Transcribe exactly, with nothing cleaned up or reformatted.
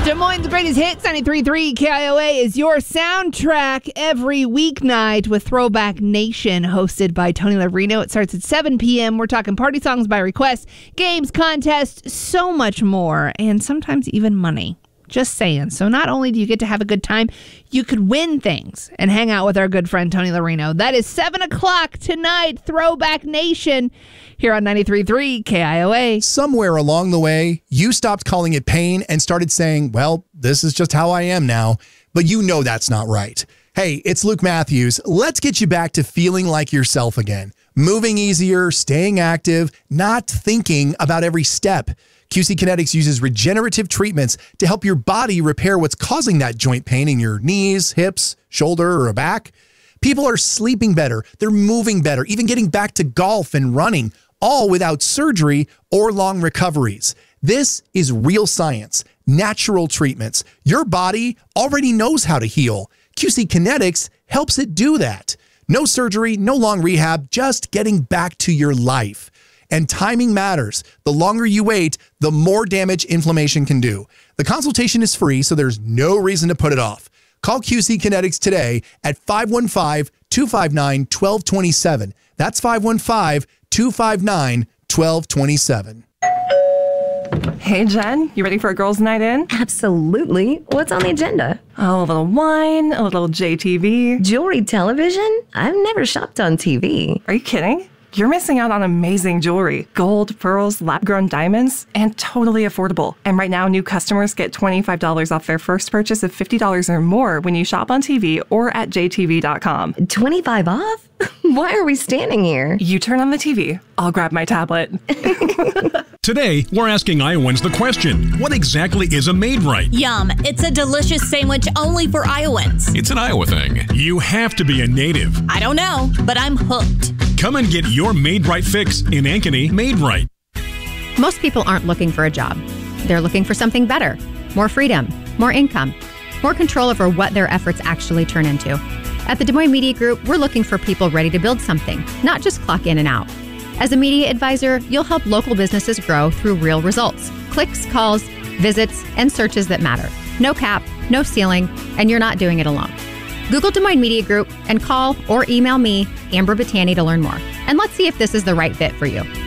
Des Moines' greatest hits, ninety-three point three K I O A is your soundtrack every weeknight with Throwback Nation, hosted by Tony Lavrino. It starts at seven p.m. We're talking party songs by request, games, contests, so much more, and sometimes even money. Just saying. So not only do you get to have a good time, you could win things and hang out with our good friend Tony Lavrino. That is seven o'clock tonight, Throwback Nation, here on ninety-three point three K I O A. Somewhere along the way, you stopped calling it pain and started saying, well, this is just how I am now. But you know that's not right. Hey, it's Luke Matthews. Let's get you back to feeling like yourself again. Moving easier, staying active, not thinking about every step. Q C Kinetics uses regenerative treatments to help your body repair what's causing that joint pain in your knees, hips, shoulder, or back. People are sleeping better, they're moving better, even getting back to golf and running, all without surgery or long recoveries. This is real science, natural treatments. Your body already knows how to heal. Q C Kinetics helps it do that. No surgery, no long rehab, just getting back to your life. And timing matters. The longer you wait, the more damage inflammation can do. The consultation is free, so there's no reason to put it off. Call Q C Kinetics today at five one five, two five nine, one two two seven. That's five one five, two five nine, one two two seven. Hey, Jen, you ready for a girls' night in? Absolutely. What's on the agenda? Oh, a little wine, a little J T V. Jewelry television? I've never shopped on T V. Are you kidding? You're missing out on amazing jewelry. Gold, pearls, lab-grown diamonds, and totally affordable. And right now, new customers get twenty-five dollars off their first purchase of fifty dollars or more when you shop on T V or at j t v dot com. twenty-five off? Why are we standing here? You turn on the T V. I'll grab my tablet. Today, we're asking Iowans the question, what exactly is a Maid-Rite? Yum, it's a delicious sandwich only for Iowans. It's an Iowa thing. You have to be a native. I don't know, but I'm hooked. Come and get your Maid-Rite fix in Ankeny. Maid-Rite. Most people aren't looking for a job. They're looking for something better, more freedom, more income, more control over what their efforts actually turn into. At the Des Moines Media Group, we're looking for people ready to build something, not just clock in and out. As a media advisor, you'll help local businesses grow through real results. Clicks, calls, visits, and searches that matter. No cap, no ceiling, and you're not doing it alone. Google Des Moines Media Group and call or email me, Amber Battani, to learn more. And let's see if this is the right fit for you.